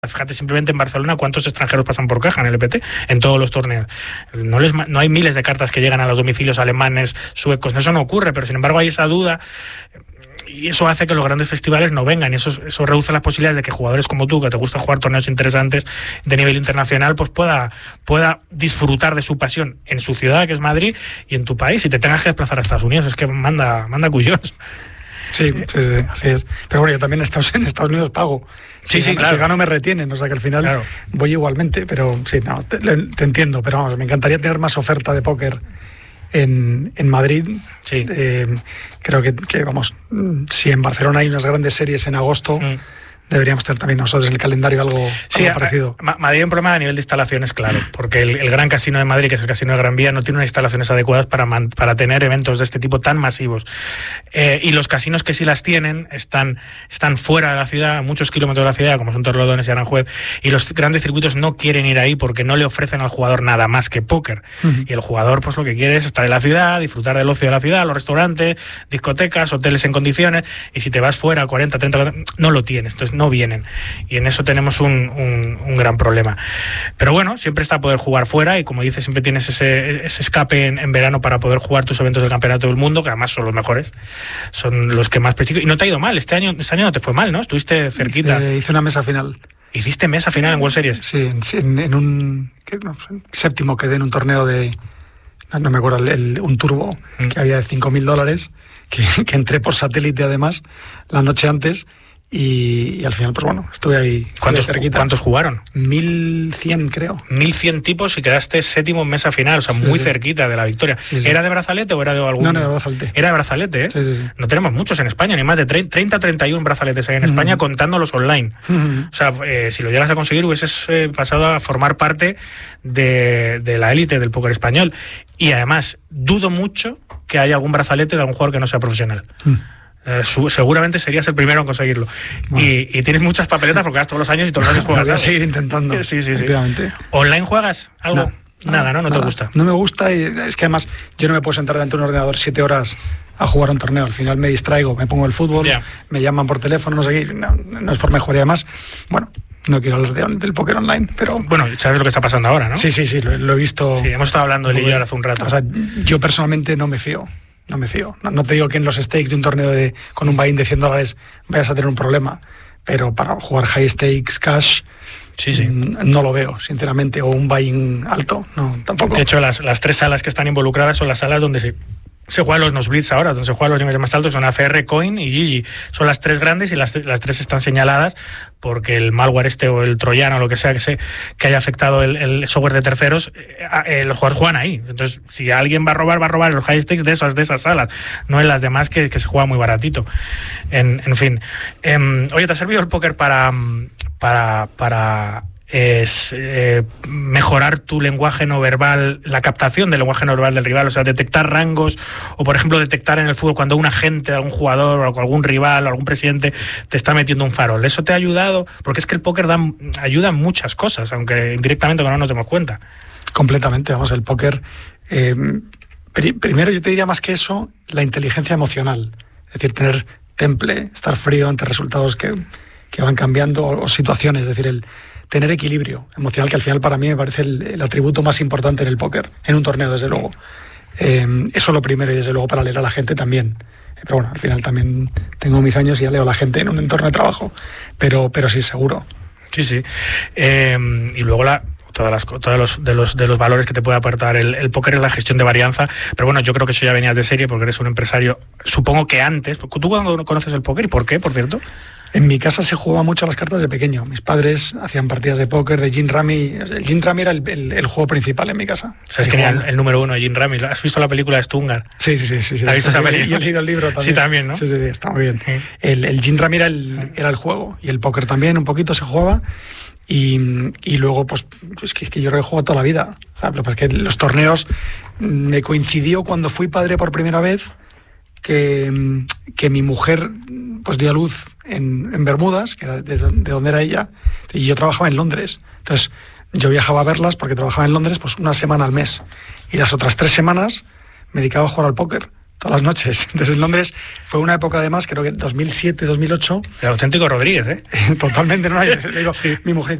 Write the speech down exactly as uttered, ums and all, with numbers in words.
Fíjate simplemente en Barcelona cuántos extranjeros pasan por caja en el E P T, en todos los torneos. No, les, no hay miles de cartas que llegan a los domicilios alemanes, suecos, eso no ocurre, pero sin embargo hay esa duda y eso hace que los grandes festivales no vengan y eso, eso reduce las posibilidades de que jugadores como tú, que te gusta jugar torneos interesantes de nivel internacional, pues pueda, pueda disfrutar de su pasión en su ciudad, que es Madrid, y en tu país, y te tengas que desplazar a Estados Unidos. Es que manda, manda cuyos. Sí, sí, sí, así es. Pero bueno, yo también en Estados, en Estados Unidos pago. Sí, si sí, gano, claro. Si gano me retienen, o sea que al final claro. voy igualmente, pero sí, no, te, te entiendo, pero vamos, me encantaría tener más oferta de póker en, en Madrid. Sí. Eh, creo que, que, vamos, si en Barcelona hay unas grandes series en agosto... Mm. Deberíamos tener también nosotros en el calendario algo, sí, algo parecido. A, a, Madrid hay un problema a nivel de instalaciones, claro, porque el, el Gran Casino de Madrid, que es el Casino de Gran Vía, no tiene unas instalaciones adecuadas para, man, para tener eventos de este tipo tan masivos. Eh, y los casinos que sí las tienen están, están fuera de la ciudad, a muchos kilómetros de la ciudad, como son Torrelodones y Aranjuez, y los grandes circuitos no quieren ir ahí porque no le ofrecen al jugador nada más que póker. Uh-huh. Y el jugador pues lo que quiere es estar en la ciudad, disfrutar del ocio de la ciudad, los restaurantes, discotecas, hoteles en condiciones, y si te vas fuera cuarenta, treinta, no lo tienes, entonces no vienen. Y en eso tenemos un, un, un gran problema. Pero bueno, siempre está poder jugar fuera y como dices, siempre tienes ese, ese escape en, en verano para poder jugar tus eventos del Campeonato del Mundo, que además son los mejores, son los que más prestigio. Y no te ha ido mal, este año, este año no te fue mal, ¿no? Estuviste cerquita. Hice, hice una mesa final. ¿Hiciste mesa final en World Series? Sí, en, en un ¿qué? No, séptimo quedé en un torneo de, no, no me acuerdo, el, el, un turbo mm. que había de cinco mil dólares, que, que entré por satélite además la noche antes. Y, y al final, pues bueno, estuve ahí. ¿Cuántos, ¿Cuántos jugaron? mil cien, creo. mil cien tipos y quedaste séptimo en mesa final, o sea, sí, muy sí. cerquita de la victoria. Sí, sí. ¿Era de brazalete o era de algún...? No, no, era de brazalete. Era de brazalete, ¿eh? Sí, sí, sí. No tenemos muchos en España, ni más de treinta o treinta y uno brazaletes hay en España, uh-huh. contándolos online. Uh-huh. O sea, eh, si lo llegas a conseguir, hubieses eh, pasado a formar parte de, de la élite del póker español. Y además, dudo mucho que haya algún brazalete de algún jugador que no sea profesional. Uh-huh. Eh, su, seguramente serías el primero en conseguirlo. Bueno. y, y tienes muchas papeletas porque vas todos los años y todos los años juegas. Voy a seguir intentando. Sí, sí, sí. ¿Online juegas algo? No, nada, ¿no? No nada. te gusta. No me gusta y es que además yo no me puedo sentar delante de un ordenador siete horas a jugar un torneo. Al final me distraigo, me pongo el fútbol, yeah. me llaman por teléfono, no sé qué. No, no es forma de jugar y además, bueno, no quiero hablar de, del póker online, pero... Bueno, sabes lo que está pasando ahora, ¿no? Sí, sí, sí, lo, lo he visto... Sí, hemos estado hablando de ello hace un rato. O sea, yo personalmente no me fío. No me fío. No, no te digo que en los stakes de un torneo de, con un buy-in de cien dólares vayas a tener un problema, pero para jugar high stakes, cash, sí, sí. no lo veo, sinceramente, o un buy-in alto, no, tampoco. De hecho, las, las tres salas que están involucradas son las salas donde se... se juegan los nosblitz ahora, donde se juegan los niveles más altos, que son A C R, Coin y Gigi. Son las tres grandes y las, las tres están señaladas porque el malware este o el troyano o lo que sea que, se, que haya afectado el, el software de terceros, eh, los jugadores juegan ahí. Entonces, si alguien va a robar, va a robar en los high stakes de esas, de esas salas, no en las demás que, que se juega muy baratito. En, en fin. Eh, oye, ¿te ha servido el póker para... para, para es eh, mejorar tu lenguaje no verbal, la captación del lenguaje no verbal del rival, o sea, detectar rangos, o por ejemplo detectar en el fútbol cuando un agente, algún jugador o algún rival o algún presidente te está metiendo un farol? ¿Eso te ha ayudado? Porque es que el póker da, ayuda en muchas cosas, aunque indirectamente no nos demos cuenta. Completamente, vamos, el póker eh, pri- primero yo te diría más que eso, la inteligencia emocional, es decir, tener temple, estar frío ante resultados que, que van cambiando o, o situaciones, es decir, el tener equilibrio emocional, que al final para mí me parece el, el atributo más importante en el póker, en un torneo, desde luego. Eh, eso lo primero, y desde luego para leer a la gente también. Eh, pero bueno, al final también tengo mis años y ya leo a la gente en un entorno de trabajo, pero, pero sí, seguro. Sí, sí. Eh, y luego la... todas las todos los de los de los valores que te puede aportar el, el póker es la gestión de varianza, pero bueno, yo creo que eso ya venías de serie porque eres un empresario, supongo que antes. ¿Tú cuándo conoces el póker y por qué, por cierto? En mi casa se jugaba mucho a las cartas de pequeño. Mis padres hacían partidas de póker, de Gin Rummy. El Gin Rummy era el, el, el juego principal en mi casa. O sea, es que era el, el número uno de Gin Rummy. ¿Has visto la película de Stungar? Sí, sí, sí. sí, sí. ¿Has visto esa película? Y he leído el libro también. Sí, también, ¿no? Sí, sí, sí, está muy bien. Sí. El, el Gin Rummy era el, era el juego. Y el póker también, un poquito se jugaba. Y, y luego, pues, es que, es que yo creo que he jugado toda la vida. O sea, lo que pasa es que los torneos me coincidió cuando fui padre por primera vez, que, que mi mujer pues dio a luz en, en Bermudas, que era de, de donde era ella, y yo trabajaba en Londres. Entonces yo viajaba a verlas porque trabajaba en Londres pues una semana al mes, y las otras tres semanas me dedicaba a jugar al póker. todas las noches. Entonces en Londres fue una época además, creo que dos mil siete, dos mil ocho. El auténtico Rodríguez, ¿eh? Totalmente, no. Le digo, sí. Mi mujer